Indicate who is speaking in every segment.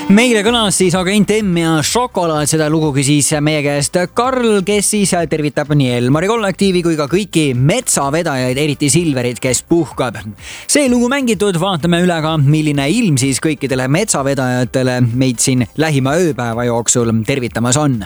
Speaker 1: Meile kõlas siis Agent M ja Šokolaad, seda lugu küsis meie käest Karl, kes siis tervitab nii Elmari kollektiivi kui ka kõiki metsavedajaid, eriti Silverit, kes puhkab. See lugu mängitud, vaatame üle ka, milline ilm siis kõikidele metsavedajatele meid siin lähima ööpäeva jooksul tervitamas on.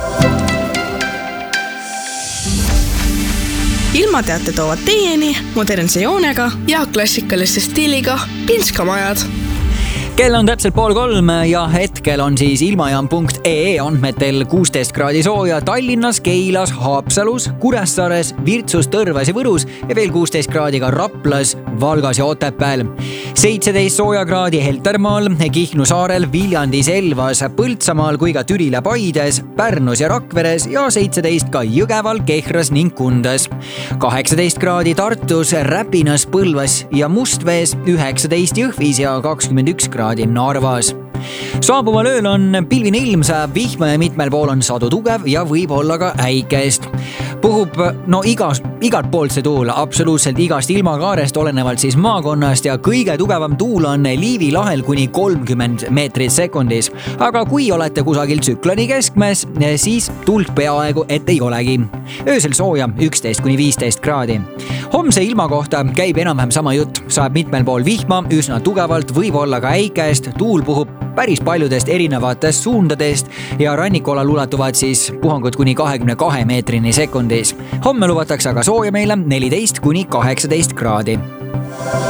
Speaker 2: Ilmateate toovad teieni modernse joonega ja klassikaliste stiiliga Pinskamajad.
Speaker 1: Kell on täpselt 2:30 ja hetkel on siis ilmajaam.ee andmetel 16 kraadi sooja Tallinnas, Keilas, Haapsalus, Kuressaares, Virtsus, Tõrvas ja Võrus ja veel 16 kraadi ka Raplas, Valgas ja Otepääl. 17 sooja kraadi Heltermaal, Kihnu saarel, Viljandis, Elvas, Põltsamaal kui ka Türil ja Paides, Pärnus ja Rakveres ja 17 ka Jõgeval, Kehras ning Kundas. 18 kraadi Tartus, Räpinas, Põlvas ja Mustvees, 19 Jõhvis ja 21 kraadi Narvas. Saabuval ööl on pilvine ilm, sajab vihma ja mitmel pool on sadu tugev ja võib olla ka äikest. Puhub igalt poolt see tuul, absoluutselt igast ilmakaarest, olenevalt siis maakonnast ja kõige tugevam tuul on Liivi lahel kuni 30 meetrit sekundis. Aga kui olete kusagil tsükloni keskmes, siis tuult peaaegu et ei olegi. Öösel sooja 11-15 kraadi. Homse ilma kohta käib enam-vähem sama jutt, saab mitmel pool vihma, üsna tugevalt, võib olla ka äikest, tuul puhub päris paljudest erinevatest suundadest ja rannikualal ulatuvad siis puhangud kuni 22 meetrini sekundis. Homme lubatakse aga sooja meile 14-18 kraadi.